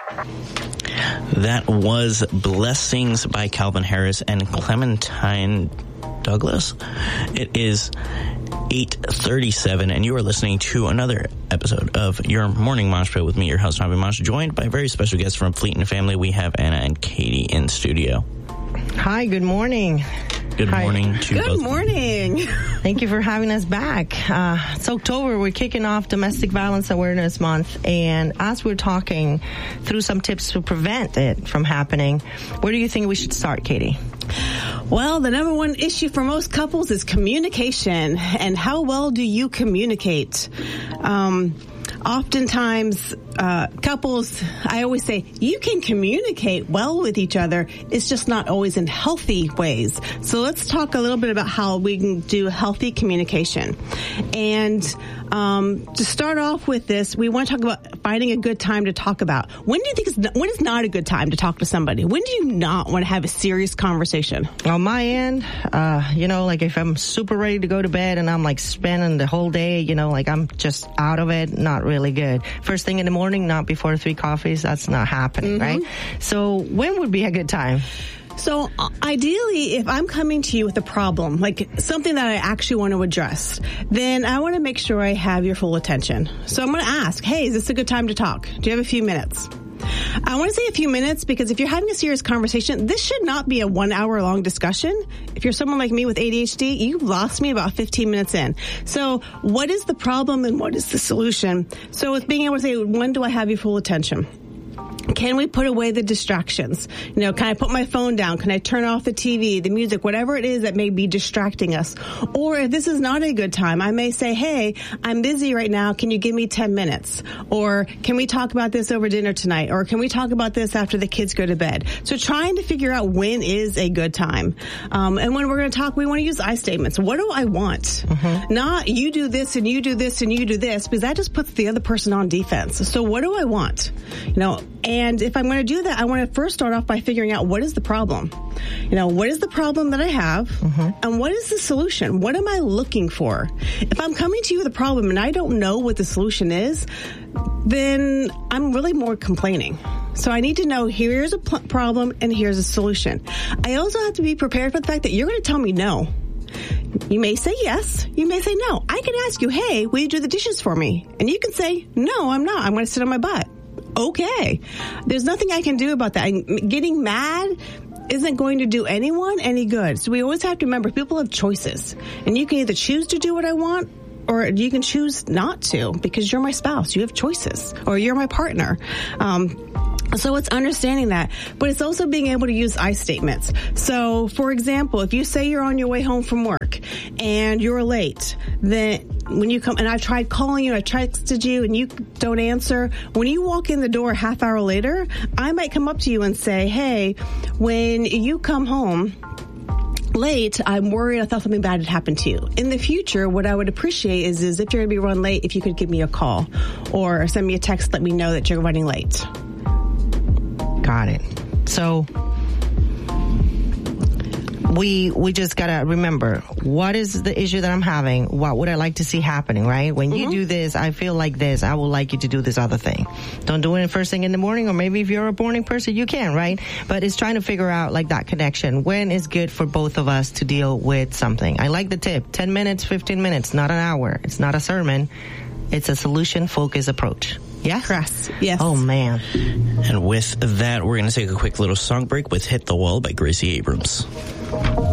That was Blessings by Calvin Harris and Clementine Douglas. It is 8:37, and you are listening to another episode of Your Morning Mosh Pit with me, your host, Navi Mosh, joined by very special guests from Fleet and Family. We have Anna and Katie in studio. Hi, good morning. Good morning to both. Good morning. Thank you for having us back. It's October. We're kicking off Domestic Violence Awareness Month. And as we're talking through some tips to prevent it from happening, where do you think we should start, Katie? Well, the number one issue for most couples is communication. And how well do you communicate? Oftentimes, couples, I always say, you can communicate well with each other. It's just not always in healthy ways. So let's talk a little bit about how we can do healthy communication. And to start off with this, we want to talk about finding a good time to talk about. When do you think when is not a good time to talk to somebody? When do you not want to have a serious conversation? On my end, like if I'm super ready to go to bed and I'm like spending the whole day, like I'm just out of it, not really good. First thing in the morning, not before 3 coffees, that's not happening, right? So when would be a good time? So ideally, if I'm coming to you with a problem, like something that I actually want to address, then I want to make sure I have your full attention. So I'm going to ask, hey, is this a good time to talk? Do you have a few minutes? I want to say a few minutes because if you're having a serious conversation, this should not be a 1 hour long discussion. If you're someone like me with ADHD, you lost me about 15 minutes in. So what is the problem and what is the solution? So it's being able to say, when do I have your full attention? Can we put away the distractions? Can I put my phone down? Can I turn off the TV, the music, whatever it is that may be distracting us? Or if this is not a good time, I may say, hey, I'm busy right now. Can you give me 10 minutes? Or can we talk about this over dinner tonight? Or can we talk about this after the kids go to bed? So trying to figure out when is a good time. And when we're going to talk, we want to use I statements. What do I want? Not you do this and you do this and you do this, because that just puts the other person on defense. So what do I want? And if I'm going to do that, I want to first start off by figuring out what is the problem. What is the problem that I have? And what is the solution? What am I looking for? If I'm coming to you with a problem and I don't know what the solution is, then I'm really more complaining. So I need to know here's a problem and here's a solution. I also have to be prepared for the fact that you're going to tell me no. You may say yes. You may say no. I can ask you, hey, will you do the dishes for me? And you can say, no, I'm not. I'm going to sit on my butt. Okay. There's nothing I can do about that. Getting mad isn't going to do anyone any good. So we always have to remember people have choices. And you can either choose to do what I want or you can choose not to because you're my spouse. You have choices. Or you're my partner. So it's understanding that, but it's also being able to use I statements. So, for example, if you say you're on your way home from work and you're late, then when you come, and I've tried calling you, I texted you, and you don't answer, when you walk in the door a half hour later, I might come up to you and say, hey, when you come home late, I'm worried I thought something bad had happened to you. In the future, what I would appreciate is if you're going to be run late, if you could give me a call or send me a text, let me know that you're running late. Got it. So we just gotta remember, what is the issue that I'm having? What would I like to see happening, right? When you do this, I feel like this. I would like you to do this other thing. Don't do it first thing in the morning, or maybe if you're a morning person, you can, right? But it's trying to figure out like that connection. When is good for both of us to deal with something? I like the tip. 10 minutes, 15 minutes, not an hour. It's not a sermon. It's a solution-focused approach. Yeah? Yes. Oh, man. And with that, we're going to take a quick little song break with Hit the Wall by Gracie Abrams.